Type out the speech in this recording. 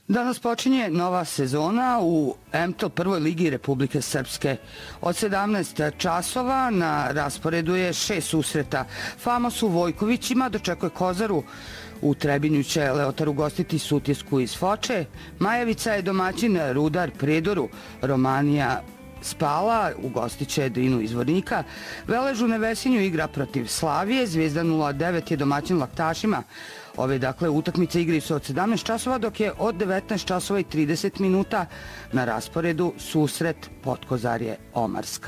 Danas počinje nova sezona u MTL prvoj ligi Republike Srpske. Od 17 časova na rasporedu je 6 susreta. Famos u Vojkovićima dočekuje Kozaru. U Trebinju će Leotar ugostiti Sutjesku iz Foče. Majevica je domaćin Rudar Prijedoru. Romanija Spala ugostit će Drinu iz Vornika. Velež u Nevesinju igra protiv Slavije. Zvijezda 09 je domaćin Laktašima. Ove utakmice igri su od 17 časova, dok je od 19 časova i 30 minuta na rasporedu susret Potkozarje Omarska.